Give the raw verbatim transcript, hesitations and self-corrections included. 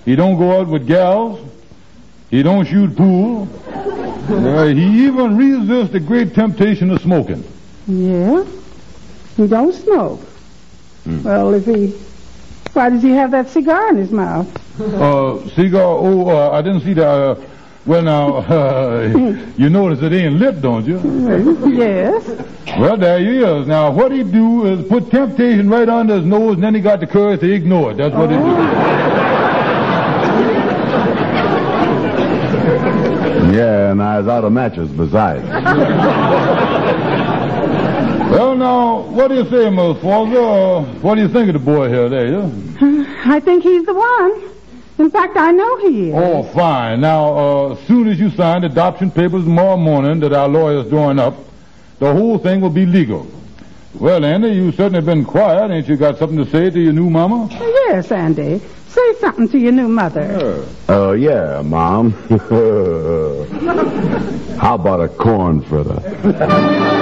He don't go out with gals. He don't shoot pool. Uh, he even resists the great temptation of smoking. Yeah? He don't smoke. Hmm. Well, if he... Why does he have that cigar in his mouth? Uh, cigar? Oh, uh, I didn't see that. Uh, well, now, uh, you notice it ain't lit, don't you? Yes. Well, there he is. Now, what he do is put temptation right under his nose, and then he got the courage to ignore it. That's what oh. he do. Yeah, and I was out of matches besides. Well, now, what do you say, Miss Foster? Uh, what do you think of the boy here, there? Yeah? I think he's the one. In fact, I know he is. Oh, fine. Now, uh, as soon as you sign the adoption papers tomorrow morning that our lawyer's drawing up, the whole thing will be legal. Well, Andy, you certainly been quiet. Ain't you got something to say to your new mama? Yes, Andy. Say something to your new mother. Oh, uh, yeah, Mom. How about a corn fritter?